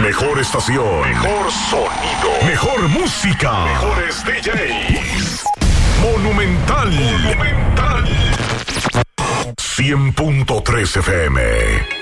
mejor estación, mejor sonido, mejor música, mejores DJs. Monumental 100.3 FM.